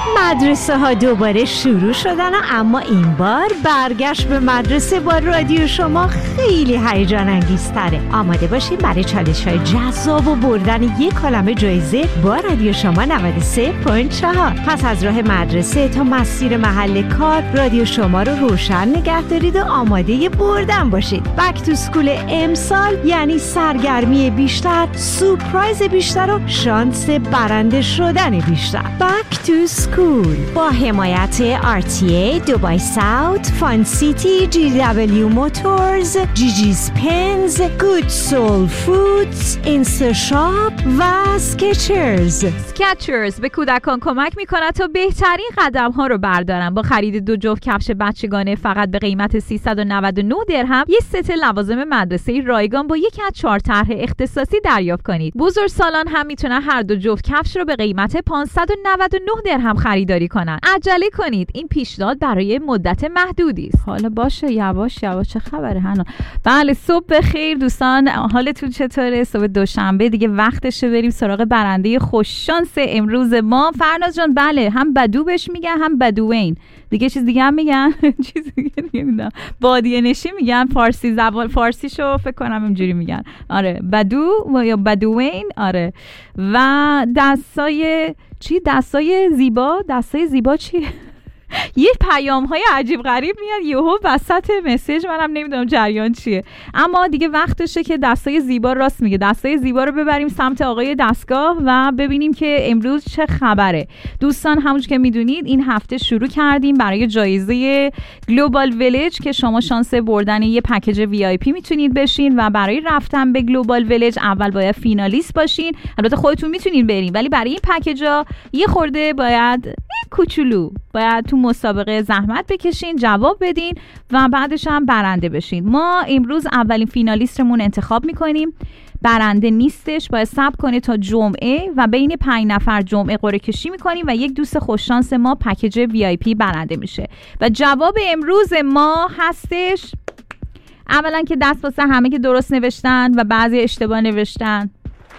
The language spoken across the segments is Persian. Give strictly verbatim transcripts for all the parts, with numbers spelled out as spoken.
مدرسه ها دوباره شروع شدن، اما این بار برگشت به مدرسه با رادیو شما خیلی هیجان انگیزتره. آماده باشین برای چالش های جذاب و بردن یک کلمه جایزه با رادیو شما نود و سه ممیز چهار. پس از راه مدرسه تا مسیر محل کار رادیو شما رو روشن نگه دارید و آماده بردن باشید. بک تو اسکول امسال یعنی سرگرمی بیشتر، سورپرایز بیشتر و شانس برنده شدن بیشتر. بک تو اسکول با حمایت آر تی ای، دبی ساوت، فان سیتی، جی دبلیو موتورز، جیجیز پنز، گود سول فودز، اینستا شاپ و اسکچرز. اسکچرز به کودکان کمک می‌کند تا بهترین قدم‌ها رو بردارن. با خرید دو جفت کفش بچگانه فقط به قیمت سیصد و نود و نه درهم یک ست لوازم مدرسه رایگان با یکی از چهار طرح اختصاصی دریافت کنید. بزرگسالان هم میتونن هر دو جفت کفش رو به قیمت پانصد و نود و نه درهم خریداری کنن. عجله کنید، این پیشنهاد برای مدت محدودی است. حالا باشه، یواش یواش. چه خبره هنوز؟ بله، صبح بخیر دوستان، حالتون چطوره؟ صبح دوشنبه دیگه وقتشه بریم سراغ برنده خوش شانس امروز ما. فرناز جان، بله، هم بدو بهش میگن هم بدوین، دیگه چیز دیگه هم میگن چیز دیگه نمیدونم، بادیه نشی میگن، فارسی زبان فارسیشو فکر کنم اینجوری میگن. آره، بدو یا بدوین. آره، و دستای چی؟ دستای زیبا. دستای زیبا چی؟ یه پیام های عجیب غریب میاد یهو وسط مسیج، منم نمیدونم جریان چیه. اما دیگه وقتشه که دستای زیبا، راست میگه، دستای زیبا رو ببریم سمت آقای دستگاه و ببینیم که امروز چه خبره. دوستان، همونجور که میدونید این هفته شروع کردیم برای جایزه گلوبال ویلیج که شما شانس بردن یه پکیج وی آی پی میتونید بشین و برای رفتن به گلوبال ویلیج اول باید فینالیست باشین. البته خودتون میتونید برین، ولی برای این پکیجا یه خورده باید کوچولو باید تو مسابقه زحمت بکشین، جواب بدین و بعدش هم برنده بشین. ما امروز اولین فینالیستمون انتخاب میکنیم. برنده نیستش، باید صبر کنه تا جمعه و بین پنج نفر جمعه قرعه کشی میکنیم و یک دوست خوششانس ما پکیج وی آی پی برنده میشه. و جواب امروز ما هستش، اولا که دست واسه همه که درست نوشتن و بعضی اشتباه نوشتن.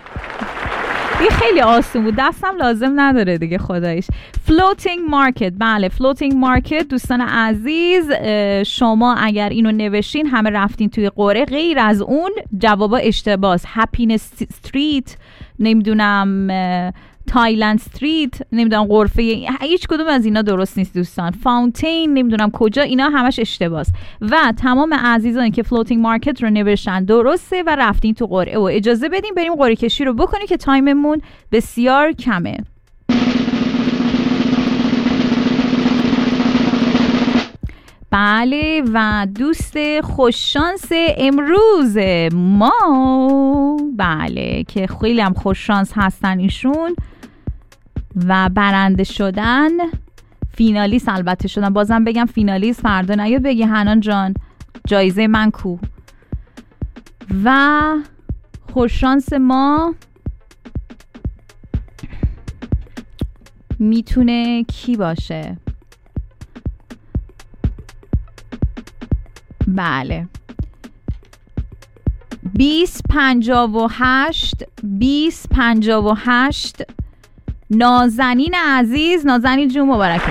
دیگه خیلی آسون بود، دستم لازم نداره دیگه خداییش. فلوتینگ مارکت، بله فلوتینگ مارکت. دوستان عزیز، شما اگر اینو نوشین همه رفتین توی قرعه، غیر از اون جوابا اشتباهه. هپینس استریت، نمیدونم تایلند استریت، نمیدونم غرفه، هیچ کدوم از اینا درست نیست دوستان. فاونتین، نمیدونم کجا، اینا همش اشتباهه. و تمام عزیزانی که فلوتینگ مارکت رو نوشتن درسته و رفتین تو قرعه. و اجازه بدیم بریم قرعه کشی رو بکنیم که تایممون بسیار کمه. بله، و دوست خوششانس امروز ما، بله که خیلی هم خوششانس هستن ایشون و برنده شدن، فینالیست البته شدن. بازم بگم فینالیست، فردا نیاد بگی حنان جان جایزه من کو. و خوششانس ما میتونه کی باشه؟ بله، بیست پنجاه و هشت بیست پنجاه و هشت نازنین عزیز. نازنین جون مبارکه.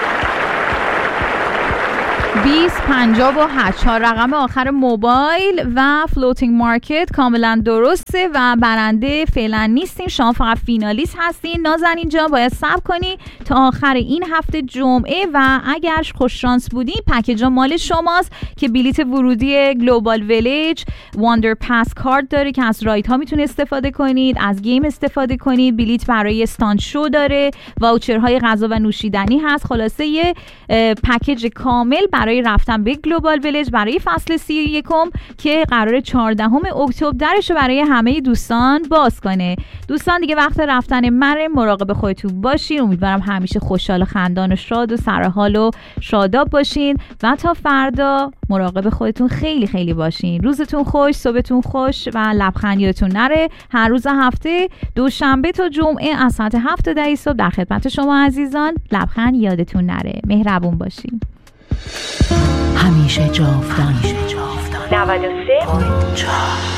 بیست پنجاه و هشت چهار رقم آخر موبایل و فلوتینگ مارکت کاملا درسته و برنده فعلا نیستین، شما فقط فینالیست هستین. نازنین جان باید صبر کنی تا آخر این هفته جمعه و اگر خوش شانس بودی پکیج مال شماست که بلیت ورودی گلوبال ویلیج، واندر پاس کارت داره که از رایت ها میتونه استفاده کنید، از گیم استفاده کنید، بلیت برای استاند شو داره، واوچرهای غذا و نوشیدنی هست. خلاصه یه پکیج کامل برای رفتن به گلوبال ویلیج برای فصل سی و یکم که قرار چهاردهم اکتبر درش رو برای همه دوستان باز کنه. دوستان دیگه وقت رفتن مره، مراقب خودتون باشین. امیدوارم همیشه خوشحال و خندان و شاد و سرحال و شاداب باشین و تا فردا مراقب خودتون خیلی خیلی باشین. روزتون خوش، صبحتون خوش و لبخند یادتون نره. هر روز هفته دوشنبه تا جمعه از ساعت هفت تا ده صبح در خدمت شما عزیزان. لبخند یادتون نره، مهربون باشین. همیشه جاودان. نود و سه ممیز چهار